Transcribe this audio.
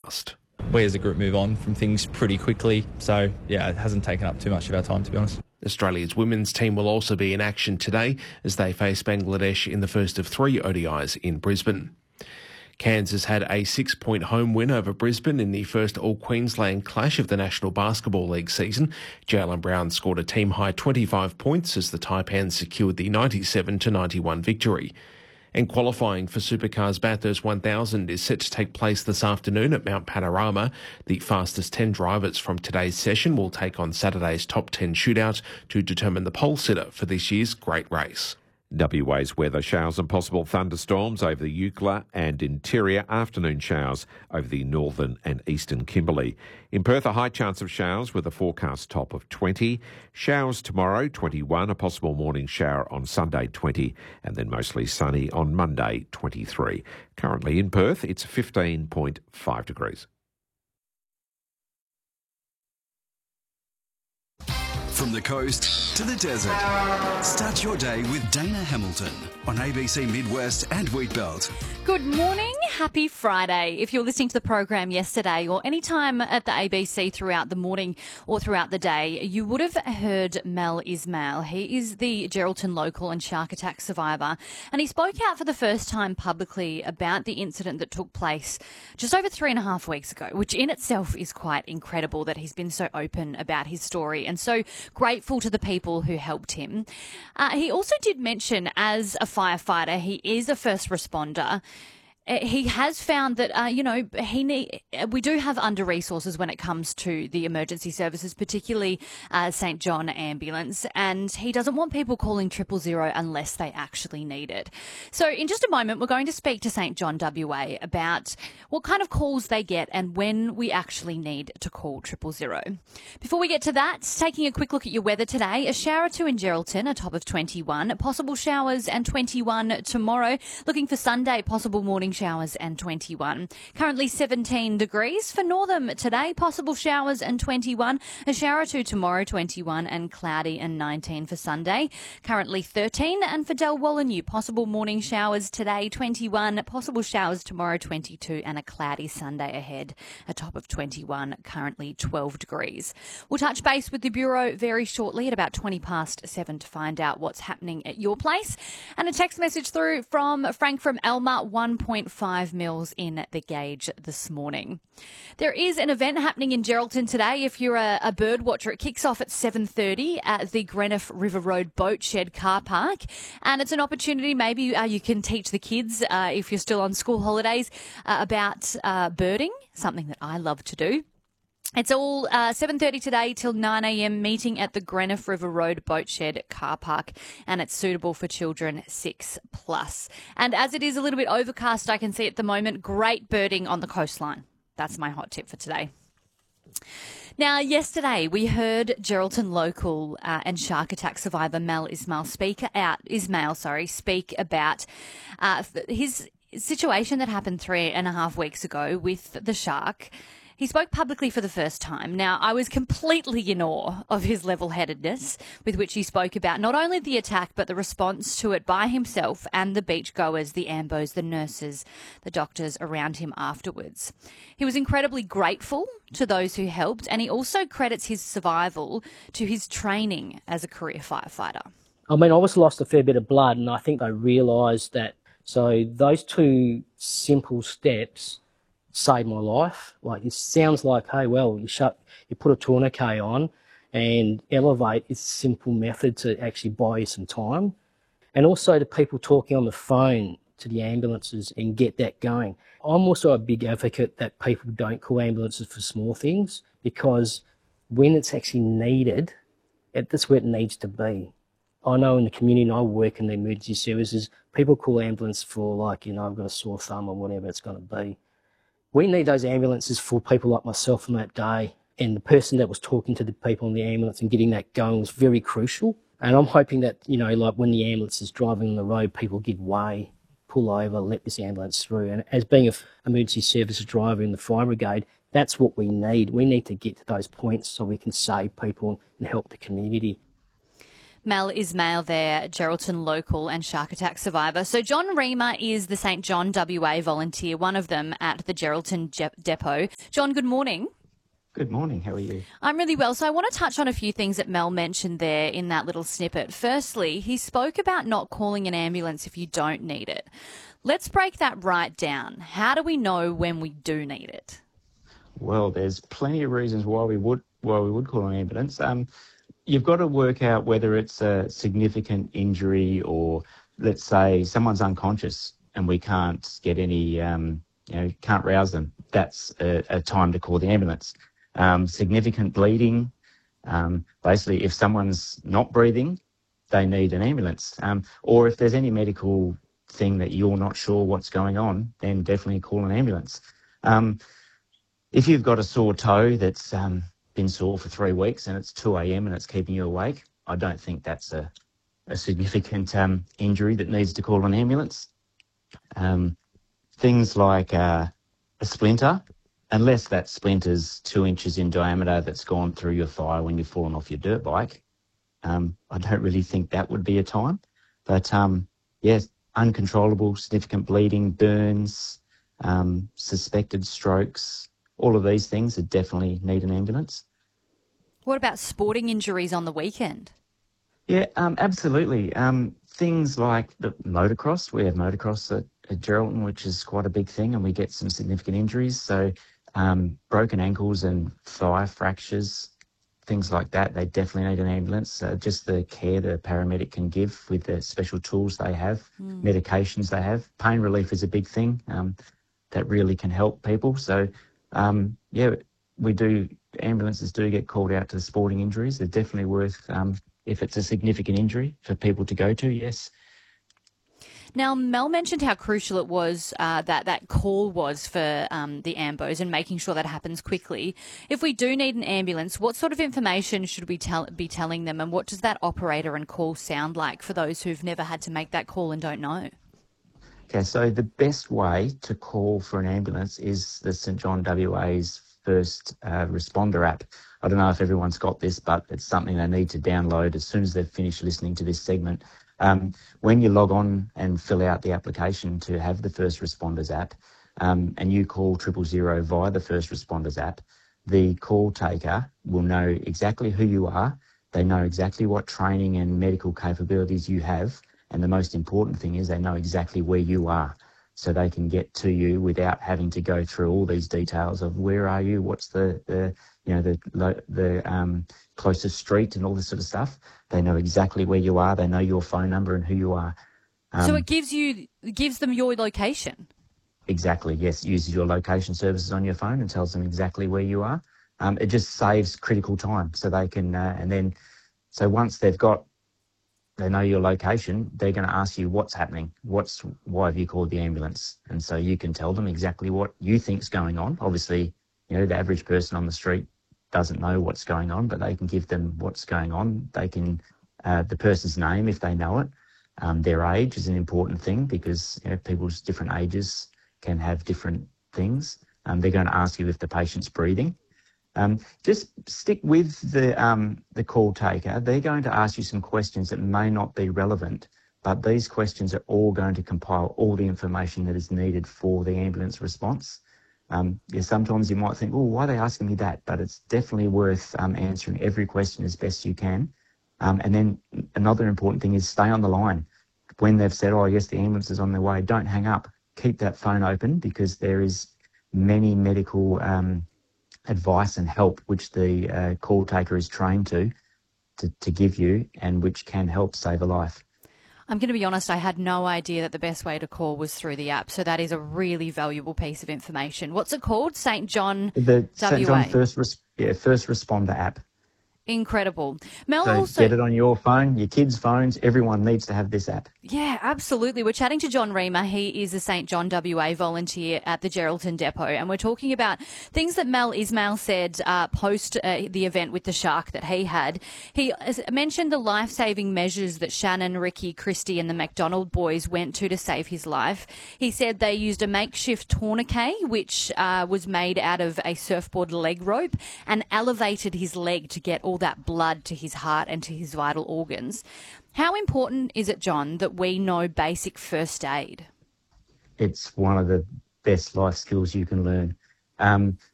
fast. We as a group move on from things pretty quickly, so yeah, it hasn't taken up too much of our time, to be honest. Australia's women's team will also be in action today as they face Bangladesh in the first of 3 ODIs in Brisbane. Kansas had a 6-point home win over Brisbane in the first All-Queensland clash of the National Basketball League season. Jaylen Brown scored a team-high 25 points as the Taipans secured the 97-91 victory. And qualifying for Supercars Bathurst 1000 is set to take place this afternoon at Mount Panorama. The fastest 10 drivers from today's session will take on Saturday's top 10 shootout to determine the pole sitter for this year's great race. WA's weather: showers and possible thunderstorms over the Eucla and interior, afternoon showers over the northern and eastern Kimberley. In Perth, a high chance of showers with a forecast top of 20. Showers tomorrow, 21. A possible morning shower on Sunday, 20. And then mostly sunny on Monday, 23. Currently in Perth, it's 15.5 degrees. From the coast to the desert, start your day with Dana Hamilton on ABC Midwest and Wheatbelt. Good morning. Happy Friday. If you're listening to the program yesterday or any time at the ABC throughout the morning or throughout the day, you would have heard Mel Ismail. He is the Geraldton local and shark attack survivor, and he spoke out for the first time publicly about the incident that took place just over 3.5 weeks ago, which in itself is quite incredible that he's been so open about his story and so grateful to the people who helped him. He also did mention, as a firefighter, he is a first responder. He has found that, we do have under-resources when it comes to the emergency services, particularly St John Ambulance, and he doesn't want people calling 000 unless they actually need it. So in just a moment, we're going to speak to St John WA about what kind of calls they get and when we actually need to call 000. Before we get to that, taking a quick look at your weather today, a shower or two in Geraldton, a top of 21, possible showers and 21 tomorrow. Looking for Sunday, possible morning showers and 21. Currently 17 degrees for Northam today, possible showers and 21. A shower or two tomorrow, 21, and cloudy and 19 for Sunday. Currently 13, and for Dalwallinu, possible morning showers today, 21, possible showers tomorrow, 22, and a cloudy Sunday ahead, a top of 21, currently 12 degrees. We'll touch base with the Bureau very shortly at about 7:20 to find out what's happening at your place. And a text message through from Frank from Elmer, 1.5 mils in the gauge this morning. There is an event happening in Geraldton today. If you're a bird watcher, it kicks off at 7:30 at the Greenough River Road Boat Shed car park. And it's an opportunity, maybe you can teach the kids, if you're still on school holidays, about birding, something that I love to do. It's all 7:30 today till 9 a.m. meeting at the Greenough River Road Boat Shed car park, and it's suitable for children 6+. And as it is a little bit overcast, I can see at the moment, great birding on the coastline. That's my hot tip for today. Now, yesterday we heard Geraldton local and shark attack survivor Mel Ismail speak about his situation that happened 3.5 weeks ago with the shark. He spoke publicly for the first time. Now, I was completely in awe of his level-headedness with which he spoke about not only the attack, but the response to it by himself and the beachgoers, the ambos, the nurses, the doctors around him afterwards. He was incredibly grateful to those who helped, and he also credits his survival to his training as a career firefighter. I mean, I obviously lost a fair bit of blood, and I think I realised that. So those two simple steps saved my life. Like, it sounds like, hey, well, you put a tourniquet on and elevate is a simple method to actually buy you some time. And also the people talking on the phone to the ambulances and get that going. I'm also a big advocate that people don't call ambulances for small things, because when it's actually needed, that's where it needs to be. I know in the community, and I work in the emergency services, people call ambulance for, like, I've got a sore thumb or whatever it's going to be. We need those ambulances for people like myself on that day, and the person that was talking to the people in the ambulance and getting that going was very crucial. And I'm hoping that, like when the ambulance is driving on the road, people give way, pull over, let this ambulance through. And as being an emergency services driver in the fire brigade, that's what we need. We need to get to those points so we can save people and help the community. Mel Ismail there, Geraldton local and shark attack survivor. So John Reamer is the St John WA volunteer, one of them at the Geraldton depot. John, good morning. Good morning. How are you? I'm really well. So I want to touch on a few things that Mel mentioned there in that little snippet. Firstly, he spoke about not calling an ambulance if you don't need it. Let's break that right down. How do we know when we do need it? Well, there's plenty of reasons why we would call an ambulance. You've got to work out whether it's a significant injury or, let's say, someone's unconscious and we can't get any, can't rouse them. That's a time to call the ambulance. Significant bleeding, basically, if someone's not breathing, they need an ambulance. Or if there's any medical thing that you're not sure what's going on, then definitely call an ambulance. If you've got a sore toe that's been sore for 3 weeks and it's 2 a.m. and it's keeping you awake, I don't think that's a significant injury that needs to call an ambulance. Things like a splinter, unless that splinter's 2 inches in diameter that's gone through your thigh when you've fallen off your dirt bike, I don't really think that would be a time. But yes, uncontrollable, significant bleeding, burns, suspected strokes, all of these things that definitely need an ambulance. What about sporting injuries on the weekend? Yeah, absolutely. Things like the motocross. We have motocross at Geraldton, which is quite a big thing, and we get some significant injuries. So broken ankles and thigh fractures, things like that, they definitely need an ambulance. Just the care the paramedic can give with the special tools they have, medications they have. Pain relief is a big thing that really can help people. So, ambulances do get called out to the sporting injuries. They're definitely worth, if it's a significant injury, for people to go to, yes. Now, Mel mentioned how crucial it was that call was for the ambos and making sure that happens quickly. If we do need an ambulance, what sort of information should we be telling them, and what does that operator and call sound like for those who've never had to make that call and don't know? Okay, so the best way to call for an ambulance is the St John WA's first responder app. I don't know if everyone's got this, but it's something they need to download as soon as they've finished listening to this segment. When you log on and fill out the application to have the first responders app, and you call 000 via the first responders app, the call taker will know exactly who you are. They know exactly what training and medical capabilities you have. And the most important thing is they know exactly where you are, so they can get to you without having to go through all these details of where are you, what's the closest street and all this sort of stuff. They know exactly where you are. They know your phone number and who you are. So it gives them your location? Exactly, yes. It uses your location services on your phone and tells them exactly where you are. It just saves critical time, so they can, so once they know your location, they're going to ask you what's happening. Why have you called the ambulance? And so you can tell them exactly what you think's going on. Obviously, the average person on the street doesn't know what's going on, but they can give them what's going on. They can, the person's name, if they know it. Their age is an important thing because people's different ages can have different things. They're going to ask you if the patient's breathing. Just stick with the call taker. They're going to ask you some questions that may not be relevant, but these questions are all going to compile all the information that is needed for the ambulance response. Sometimes you might think, oh, why are they asking me that? But it's definitely worth answering every question as best you can. And then another important thing is stay on the line. When they've said, oh, yes, the ambulance is on their way, don't hang up. Keep that phone open because there is many medical advice and help which the call taker is trained to give you and which can help save a life. I'm going to be honest, I had no idea that the best way to call was through the app, so that is a really valuable piece of information. What's it called? St John The WA? St John First Responder app. Incredible. Mel, so also get it on your phone, your kids' phones. Everyone needs to have this app. Yeah, absolutely. We're chatting to John Reamer. He is a St John WA volunteer at the Geraldton depot, and we're talking about things that Mel Ismail said post the event with the shark that he had. He mentioned the life-saving measures that Shannon, Ricky, Christy and the McDonald boys went to save his life. He said they used a makeshift tourniquet, which was made out of a surfboard leg rope, and elevated his leg to get all that blood to his heart and to his vital organs. How important is it, John, that we know basic first aid? It's one of the best life skills you can learn.